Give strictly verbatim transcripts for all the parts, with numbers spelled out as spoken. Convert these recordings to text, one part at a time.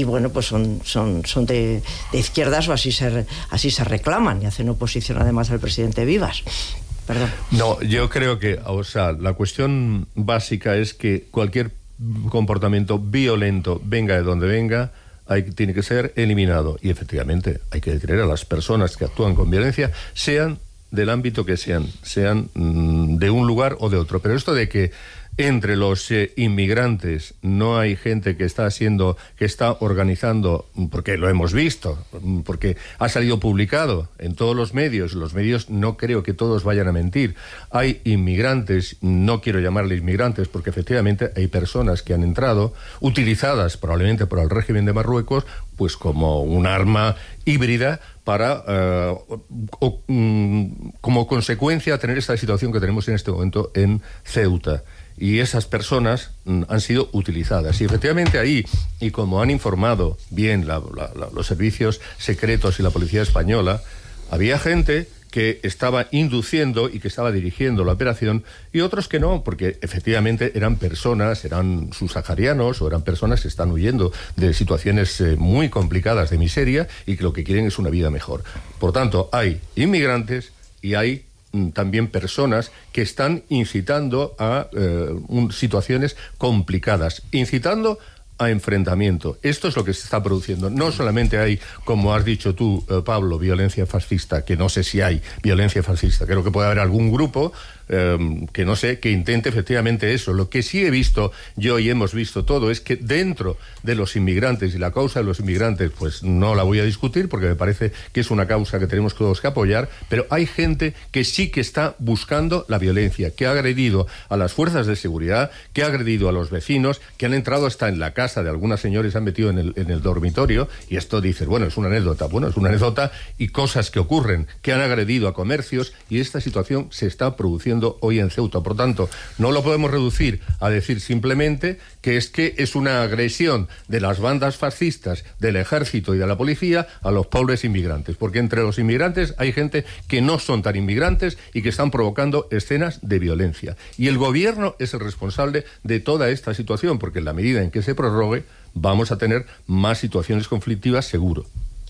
y bueno, pues son, son, son de, de izquierdas, o así se, así se reclaman, y hacen oposición además al presidente Vivas. Perdón. No, yo creo que, o sea, la cuestión básica es que cualquier comportamiento violento, venga de donde venga, hay, tiene que ser eliminado. Y efectivamente hay que detener a las personas que actúan con violencia, sean del ámbito que sean, sean mmm, de un lugar o de otro. Pero esto de que entre los eh, inmigrantes no hay gente que está haciendo, que está organizando, porque lo hemos visto, porque ha salido publicado en todos los medios, los medios no creo que todos vayan a mentir, hay inmigrantes, no quiero llamarles inmigrantes porque efectivamente hay personas que han entrado, utilizadas probablemente por el régimen de Marruecos, pues como un arma híbrida para, eh, o, um, como consecuencia, tener esta situación que tenemos en este momento en Ceuta. Y esas personas mm, han sido utilizadas. Y efectivamente ahí, y como han informado bien la, la, la, los servicios secretos y la policía española, había gente que estaba induciendo y que estaba dirigiendo la operación, y otros que no, porque efectivamente eran personas, eran subsaharianos o eran personas que están huyendo de situaciones eh, muy complicadas de miseria y que lo que quieren es una vida mejor. Por tanto, hay inmigrantes y hay también personas que están incitando a eh, un, situaciones complicadas, incitando a enfrentamiento. Esto es lo que se está produciendo. No solamente hay, como has dicho tú, eh, Pablo, violencia fascista, que no sé si hay violencia fascista, creo que puede haber algún grupo eh, que no sé, que intente efectivamente eso. Lo que sí he visto yo y hemos visto todo es que dentro de los inmigrantes, y la causa de los inmigrantes pues no la voy a discutir porque me parece que es una causa que tenemos todos que apoyar, pero hay gente que sí que está buscando la violencia, que ha agredido a las fuerzas de seguridad, que ha agredido a los vecinos, que han entrado hasta en la casa de algunas señores, se han metido en el, en el dormitorio, y esto dices, bueno, es una anécdota, bueno, es una anécdota y cosas que ocurren, que han agredido a comercios, y esta situación se está produciendo hoy en Ceuta. Por tanto, no lo podemos reducir a decir simplemente que es que es una agresión de las bandas fascistas, del ejército y de la policía a los pobres inmigrantes, porque entre los inmigrantes hay gente que no son tan inmigrantes y que están provocando escenas de violencia. Y el gobierno es el responsable de toda esta situación, porque en la medida en que se prorrogue, vamos a tener más situaciones conflictivas seguro.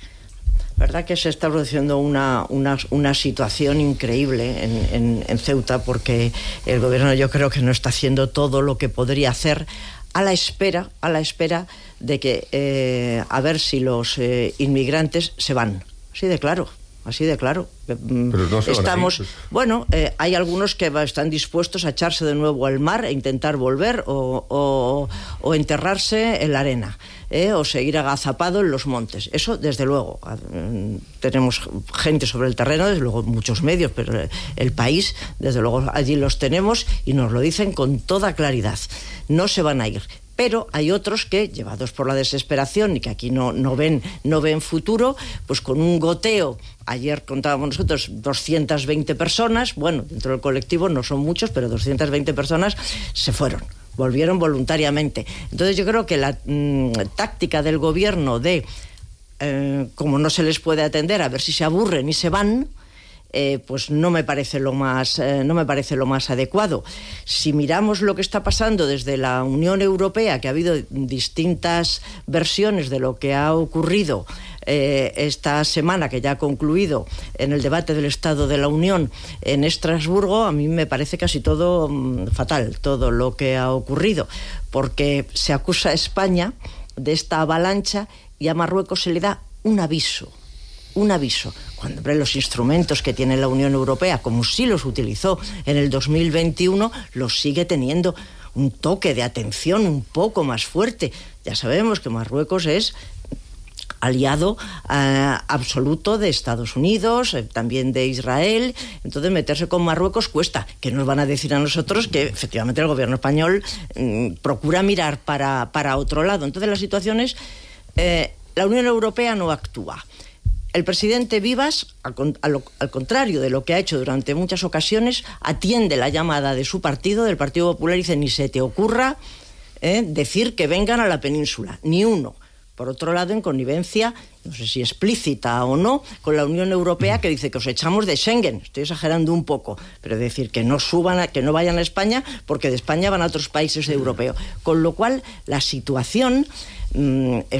Verdad que se está produciendo una, una, una situación increíble en, en, en Ceuta, porque el gobierno yo creo que no está haciendo todo lo que podría hacer, a la espera, a la espera de que eh, a ver si los eh, inmigrantes se van. Así de claro. Así de claro. Pero no se Estamos, van a ir, pues. Bueno, eh, hay algunos que están dispuestos a echarse de nuevo al mar e intentar volver o, o, o enterrarse en la arena, eh, o seguir agazapado en los montes. Eso, desde luego. Tenemos gente sobre el terreno, desde luego muchos medios, pero el país, desde luego, allí los tenemos y nos lo dicen con toda claridad. No se van a ir. Pero hay otros que, llevados por la desesperación y que aquí no, no, ven, no ven futuro, pues con un goteo, ayer contábamos nosotros doscientas veinte personas, bueno, dentro del colectivo no son muchos, pero doscientas veinte personas se fueron, volvieron voluntariamente. Entonces yo creo que la mmm, táctica del gobierno de, eh, como no se les puede atender, a ver si se aburren y se van, Eh, pues no me parece lo más eh, no me parece lo más adecuado. Si miramos lo que está pasando desde la Unión Europea, que ha habido distintas versiones de lo que ha ocurrido eh, esta semana, que ya ha concluido en el debate del Estado de la Unión en Estrasburgo, a mí me parece casi todo mmm, fatal, todo lo que ha ocurrido, porque se acusa a España de esta avalancha y a Marruecos se le da un aviso un aviso, cuando ve los instrumentos que tiene la Unión Europea, como sí los utilizó en el dos mil veintiuno, los sigue teniendo. Un toque de atención un poco más fuerte. Ya sabemos que Marruecos es aliado eh, absoluto de Estados Unidos, eh, también de Israel. Entonces meterse con Marruecos cuesta. ¿Qué nos van a decir a nosotros? Que efectivamente el gobierno español mmm, procura mirar para, para otro lado. Entonces la situación es, eh, la Unión Europea no actúa. El presidente Vivas, al, al, al contrario de lo que ha hecho durante muchas ocasiones, atiende la llamada de su partido, del Partido Popular, y dice, ni se te ocurra eh, decir que vengan a la península, ni uno. Por otro lado, en connivencia, no sé si explícita o no, con la Unión Europea, que dice que os echamos de Schengen. Estoy exagerando un poco, pero decir que no suban, a, que no vayan a España, porque de España van a otros países europeos. Con lo cual, la situación mmm, es